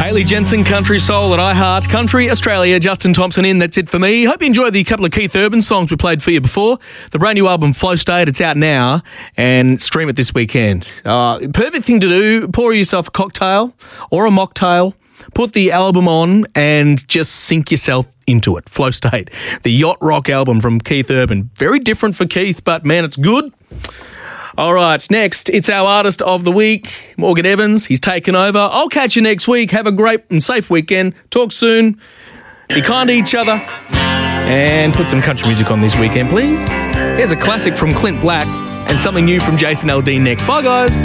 Haley Jensen, Country Soul at iHeart. Country Australia, Justin Thompson in. That's it for me. Hope you enjoyed the couple of Keith Urban songs we played for you before. The brand new album, Flow State, it's out now, and stream it this weekend. Perfect thing to do, pour yourself a cocktail or a mocktail, put the album on and just sink yourself into it. Flow State, the yacht rock album from Keith Urban. Very different for Keith, but man, it's good. All right, next, it's our Artist of the Week, Morgan Evans. He's taken over. I'll catch you next week. Have a great and safe weekend. Talk soon. Be kind to each other. And put some country music on this weekend, please. Here's a classic from Clint Black and something new from Jason Aldean next. Bye, guys.